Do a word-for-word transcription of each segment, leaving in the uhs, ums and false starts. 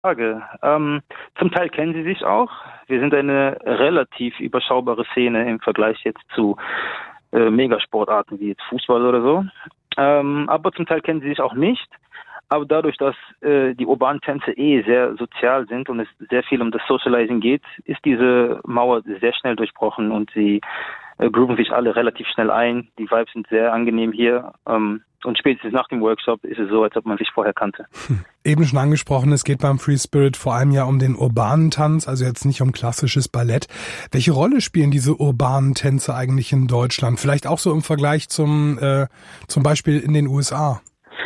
Frage. Ähm, zum Teil kennen sie sich auch. Wir sind eine relativ überschaubare Szene im Vergleich jetzt zu äh, Megasportarten wie jetzt Fußball oder so. Ähm, aber zum Teil kennen sie sich auch nicht. Aber dadurch, dass äh, die urbanen Tänze eh sehr sozial sind und es sehr viel um das Socializing geht, ist diese Mauer sehr schnell durchbrochen und sie äh, grooven sich alle relativ schnell ein. Die Vibes sind sehr angenehm hier. Ähm, und spätestens nach dem Workshop ist es so, als ob man sich vorher kannte. Hm. Eben schon angesprochen, es geht beim Free Spirit vor allem ja um den urbanen Tanz, also jetzt nicht um klassisches Ballett. Welche Rolle spielen diese urbanen Tänze eigentlich in Deutschland? Vielleicht auch so im Vergleich zum, äh, zum Beispiel in den U S A?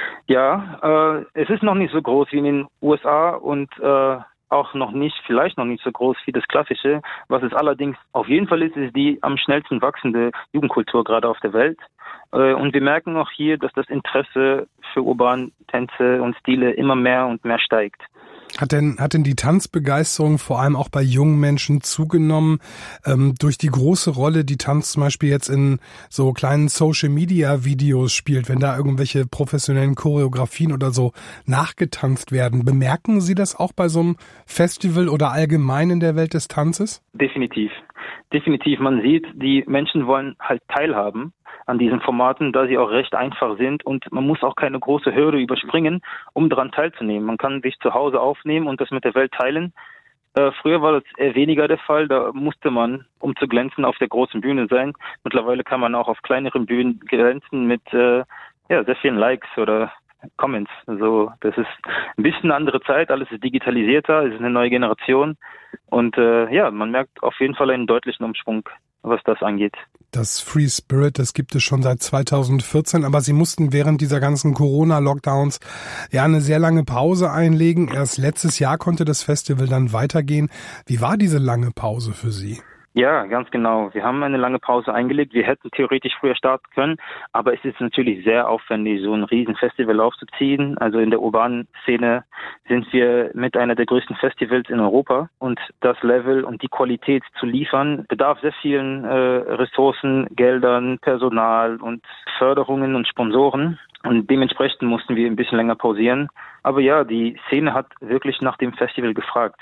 Ja, äh, es ist noch nicht so groß wie in den U S A und äh, auch noch nicht, vielleicht noch nicht so groß wie das Klassische. Was es allerdings auf jeden Fall ist, ist die am schnellsten wachsende Jugendkultur gerade auf der Welt. Äh, und wir merken auch hier, dass das Interesse für urbane Tänze und Stile immer mehr und mehr steigt. Hat denn, hat denn die Tanzbegeisterung vor allem auch bei jungen Menschen zugenommen, ähm, durch die große Rolle, die Tanz zum Beispiel jetzt in so kleinen Social-Media-Videos spielt, wenn da irgendwelche professionellen Choreografien oder so nachgetanzt werden? Bemerken Sie das auch bei so einem Festival oder allgemein in der Welt des Tanzes? Definitiv. Definitiv. Man sieht, die Menschen wollen halt teilhaben an diesen Formaten, da sie auch recht einfach sind und man muss auch keine große Hürde überspringen, um daran teilzunehmen. Man kann sich zu Hause aufnehmen und das mit der Welt teilen. Äh, früher war das eher weniger der Fall, da musste man, um zu glänzen, auf der großen Bühne sein. Mittlerweile kann man auch auf kleineren Bühnen glänzen mit äh, ja, sehr vielen Likes oder Comments. Also das ist ein bisschen eine andere Zeit, alles ist digitalisierter, es ist eine neue Generation und äh, ja, man merkt auf jeden Fall einen deutlichen Umschwung, was das angeht. Das Free Spirit, das gibt es schon seit zweitausendvierzehn, aber Sie mussten während dieser ganzen Corona-Lockdowns ja eine sehr lange Pause einlegen. Erst letztes Jahr konnte das Festival dann weitergehen. Wie war diese lange Pause für Sie? Ja, ganz genau. Wir haben eine lange Pause eingelegt. Wir hätten theoretisch früher starten können, aber es ist natürlich sehr aufwendig, so ein riesen Festival aufzuziehen. Also in der urbanen Szene sind wir mit einer der größten Festivals in Europa und das Level und die Qualität zu liefern bedarf sehr vielen äh, Ressourcen, Geldern, Personal und Förderungen und Sponsoren. Und dementsprechend mussten wir ein bisschen länger pausieren. Aber ja, die Szene hat wirklich nach dem Festival gefragt.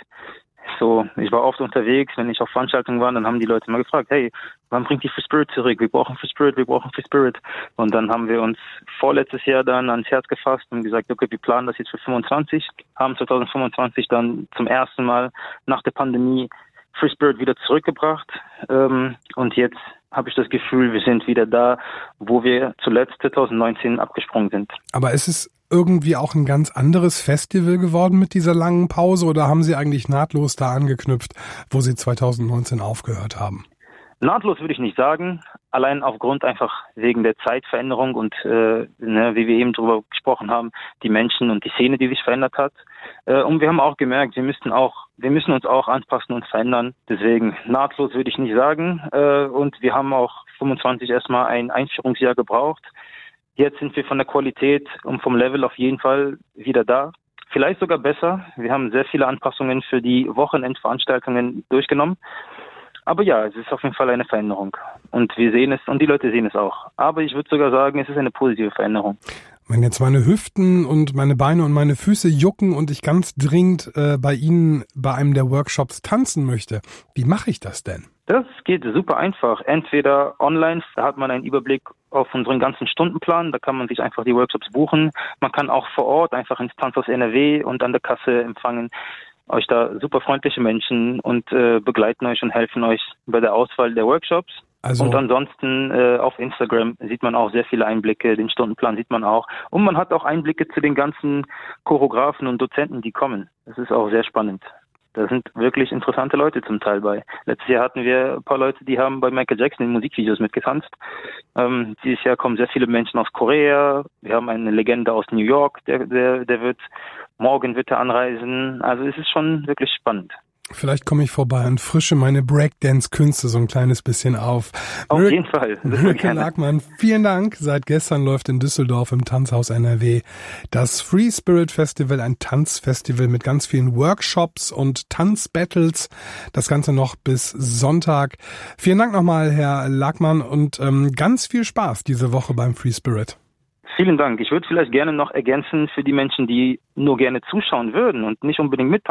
So, ich war oft unterwegs, wenn ich auf Veranstaltungen war, dann haben die Leute mal gefragt, hey, wann bringt die Free Spirit zurück? Wir brauchen Free Spirit, wir brauchen Free Spirit. Und dann haben wir uns vorletztes Jahr dann ans Herz gefasst und gesagt, okay, wir planen das jetzt für fünfundzwanzig, haben zwanzig fünfundzwanzig dann zum ersten Mal nach der Pandemie Free Spirit wieder zurückgebracht. Ähm, und jetzt habe ich das Gefühl, wir sind wieder da, wo wir zuletzt zwanzig neunzehn abgesprungen sind. Aber ist es irgendwie auch ein ganz anderes Festival geworden mit dieser langen Pause oder haben Sie eigentlich nahtlos da angeknüpft, wo Sie zwanzig neunzehn aufgehört haben? Nahtlos würde ich nicht sagen, allein aufgrund einfach wegen der Zeitveränderung und äh, ne, wie wir eben drüber gesprochen haben, die Menschen und die Szene, die sich verändert hat. Äh, und wir haben auch gemerkt, wir müssten auch, wir müssen uns auch anpassen und verändern. Deswegen nahtlos würde ich nicht sagen. Äh, und wir haben auch fünfundzwanzig erstmal ein Einführungsjahr gebraucht. Jetzt sind wir von der Qualität und vom Level auf jeden Fall wieder da. Vielleicht sogar besser. Wir haben sehr viele Anpassungen für die Wochenendveranstaltungen durchgenommen. Aber ja, es ist auf jeden Fall eine Veränderung. Und wir sehen es, und die Leute sehen es auch. Aber ich würde sogar sagen, es ist eine positive Veränderung. Wenn jetzt meine Hüften und meine Beine und meine Füße jucken und ich ganz dringend äh, bei Ihnen bei einem der Workshops tanzen möchte, wie mache ich das denn? Das geht super einfach. Entweder online, da hat man einen Überblick auf unseren ganzen Stundenplan, da kann man sich einfach die Workshops buchen. Man kann auch vor Ort einfach ins Tanzhaus N R W und an der Kasse empfangen euch da super freundliche Menschen und äh, begleiten euch und helfen euch bei der Auswahl der Workshops. Also, und ansonsten äh, auf Instagram sieht man auch sehr viele Einblicke, den Stundenplan sieht man auch. Und man hat auch Einblicke zu den ganzen Choreografen und Dozenten, die kommen. Das ist auch sehr spannend. Da sind wirklich interessante Leute zum Teil bei. Letztes Jahr hatten wir ein paar Leute, die haben bei Michael Jackson in Musikvideos mitgetanzt. Ähm, dieses Jahr kommen sehr viele Menschen aus Korea. Wir haben eine Legende aus New York, der, der, der wird, morgen wird er anreisen. Also es ist schon wirklich spannend. Vielleicht komme ich vorbei und frische meine Breakdance-Künste so ein kleines bisschen auf. Auf Mir- jeden Fall. Miracle Lagmann, vielen Dank. Seit gestern läuft in Düsseldorf im Tanzhaus N R W das Free Spirit Festival, ein Tanzfestival mit ganz vielen Workshops und Tanzbattles. Das Ganze noch bis Sonntag. Vielen Dank nochmal, Herr Lagmann, und ähm, ganz viel Spaß diese Woche beim Free Spirit. Vielen Dank. Ich würde vielleicht gerne noch ergänzen für die Menschen, die nur gerne zuschauen würden und nicht unbedingt mittanzen